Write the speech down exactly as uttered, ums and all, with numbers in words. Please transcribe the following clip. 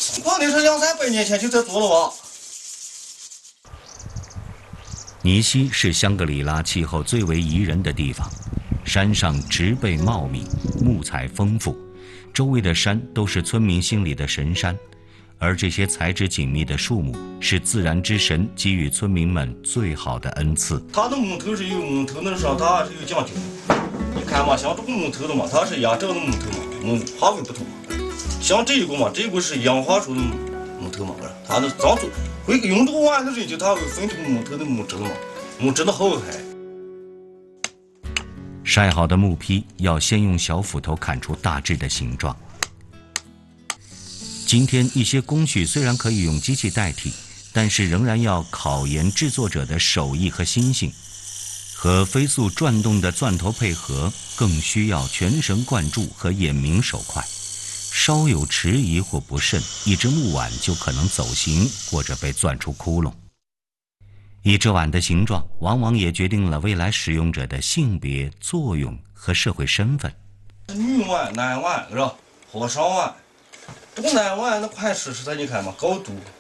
光那是两三百年前就在做了吧。 尼西是香格里拉气候最为宜人的地方，山上植被茂密，木材丰富，周围的山都是村民心里的神山，而这些材质紧密的树木是自然之神给予村民们最好的恩赐。 它的木头是有木头那上，它是有讲究的。你看嘛，像这个木头的嘛，它是压这的木头嘛，木花纹不同嘛。像这个嘛，这个是杨花树的木头嘛，它的当初会用这个碗的人就他会分这个木头的木质嘛，木质的厚还。 晒好的木坯要先用小斧头砍出大致的形状。今天一些工序虽然可以用机器代替，但是仍然要考验制作者的手艺和心性。和飞速转动的钻头配合，更需要全神贯注和眼明手快。稍有迟疑或不慎，一只木碗就可能走形或者被钻出窟窿。一只碗的形状往往也决定了未来使用者的性别、作用和社会身份。 女碗、男碗是吧？和尚碗，这个男碗的款式是在你看嘛，高度